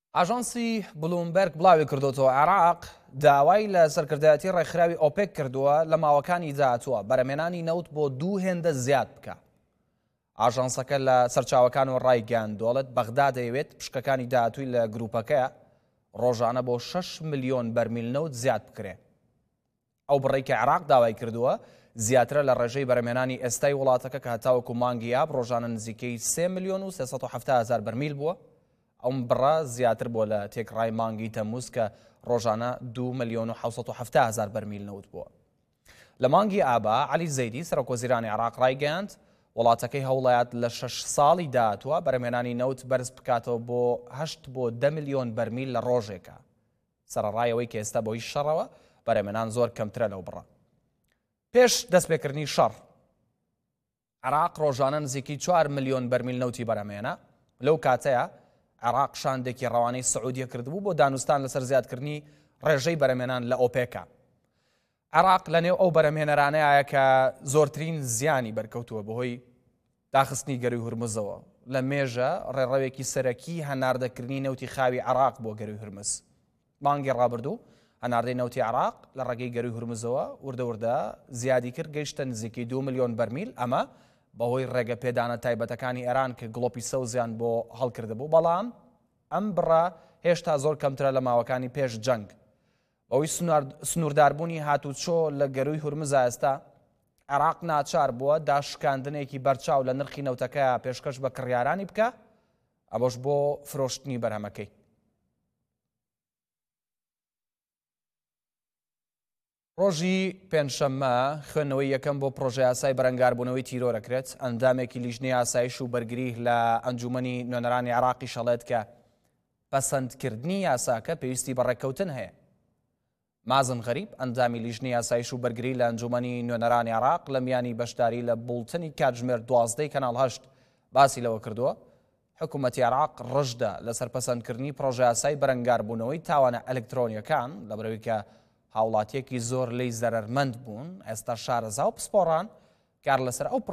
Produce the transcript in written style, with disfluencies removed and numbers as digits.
ئاژانسی بلومبەرگ بڵاوی کردوتەوە عێراق داوای لە سەرکردایەتی ڕێکخراوی ئۆپێک کردووە لە ماوەکانی داهاتووە بەرهەمهێنانی نەوت بۆ 2 هێندە زیاد بکە. ئاژانسەکە لە سەرچاوەکانەوە ڕایگەیاندووەڵێت بەغدا دەیەوێت پشکەکانی داهاتووی لە گروپەکەیە ڕۆژانە بۆ 6 ملیۆن بەرمیل نەوت زیاد بکرێ. ئەو بڕێکی عێراق داوای کردووە زیاترە لە ڕێژەی بەرهەمهێنانی ئێستای وڵاتەکە کە هەتاوەکو مانگی یاب ڕۆژانە نزیکەی 3 ملیۆن و 370 هزار بەرمیل بووە. ئەم بڕە زیاتر بۆ لە تێکڕای مانگی تەمووز کە ڕۆژانە 2 ملیۆن و 770 هزار بەرمیل نەوت بووە. لە مانگی ئابا عەلی زەیدی سەرۆکوەزیرانی عێراق ڕایگەیاند وڵاتەکەی هەوڵەیات لە 6 ساڵی داهاتووە بەرهەمهێنانی نەوت بەرز بکاتەوە بۆ 8 بۆ 10 ملیۆن بەرمیل لە ڕۆژێکە. سەرەڕایەوەی کە ئێستا بۆ هیچ شەڕەوە بەرهەمهێنان زۆر کەمترە لەو بڕە. پێش دەستپێکردنی شەڕ عێراق ڕۆژانە نزیکی 4 ملیۆن بەرمیل نەوتی بەرهەمهێنا. لەو کاتەیە عێراق شاندێکی ڕەوانەی سعودیە کردبوو بۆ دانوستان لەسەر زیادکردنی ڕێژەی بەرهەمهێنان لە ئۆپێکە. عێراق لەنێو ئەو بەرهەمهێنەرانەیە کە زۆرترین زیانی بەرکەوتووە بەهۆی داخستنی گەروی هورمزەوە. لە مێژە ڕێڕەوێکی سەرەکی هەناردەکردنی نەوتی خاوی عێراق بۆ گەروی هورمز. مانگی ڕابردوو هەناردەی نەوتی عێراق لە ڕێگەی گەروی هورمزەوە وردەوردە زیادی کرد گەیشتە نزیکی 2 ملیۆن بەرمیل. ئەمە بەهۆی ڕێگە پێدانە تایبەتەکانی ئێران کە گڵۆپی سەوزیان بۆ هەڵکردبوو، بەڵام ئەم بڕە هێشتا زۆر کەمترە لە ماوەکانی پێش جەنگ. بەوەی سنوورداربوونی هاتوچۆ لە گەروی هورمزە ئێستا عێراق ناچار بووە داشکاندنێکی بەرچاو لە نرخی نەوتەکەیە پێشکەش بە کڕیارانی بکە، ئەوەش بۆ فرۆشتنی بەرهەمەکەی. ڕۆژی پێنجشەممە خوێندنەوەی یەکەم بۆ پرۆژە یاسای بەرەنگاربوونەوەی تیرۆ دەکرێت. ئەندامێکی لیژنەی ئاسایش و بەرگری لە ئەنجومەنی نوێنەرانی عێراقی شەڵێت کە پەسەندکردنی یاساکە پێویستی بە ڕێککەوتن هەیە. مازن غەریب ئەندامی لیژنەی ئاسایش و بەرگری لە ئەنجومەنی نوێنەرانی عێراق لە میانی بەشداری لە بوڵتنی کاتژمێر 12 کەناڵ 8 باسی لەوە کردووە حکوومەتی عێراق ڕژدە لەسەر پەسەندکردنی پرۆژە یاسای بەرەنگاربوونەوەی تاوانە ئەلکترۆنیەکان لە بەرەوەی کە هاوڵاتیەکی زۆر لی زەرەرمەند بوون. ئێستا شارەزا و پسپۆڕان کار لەسەر ئەو